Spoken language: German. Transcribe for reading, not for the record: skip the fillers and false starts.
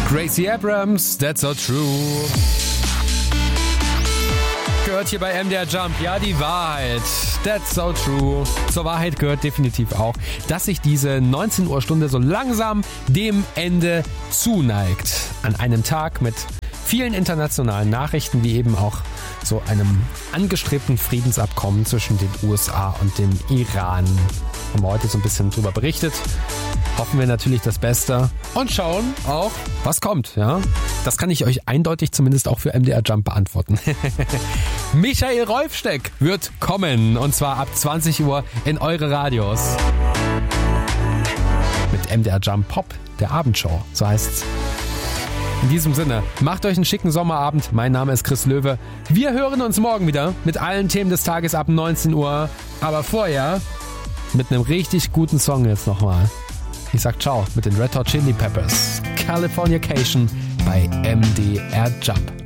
Gracie Abrams, That's So True. Gehört hier bei MDR Jump, ja, die Wahrheit. That's so true. Zur Wahrheit gehört definitiv auch, dass sich diese 19 Uhr Stunde so langsam dem Ende zuneigt. An einem Tag mit vielen internationalen Nachrichten, wie eben auch so einem angestrebten Friedensabkommen zwischen den USA und dem Iran. Haben wir heute so ein bisschen drüber berichtet. Hoffen wir natürlich das Beste und schauen auch, was kommt. Ja? Das kann ich euch eindeutig zumindest auch für MDR Jump beantworten. Michael Rolfsteck wird kommen und zwar ab 20 Uhr in eure Radios. Mit MDR Jump Pop, der Abendshow, so heißt's. In diesem Sinne, macht euch einen schicken Sommerabend. Mein Name ist Chris Löwe. Wir hören uns morgen wieder mit allen Themen des Tages ab 19 Uhr. Aber vorher mit einem richtig guten Song jetzt nochmal. Ich sag ciao mit den Red Hot Chili Peppers. Californication bei MDR Jump.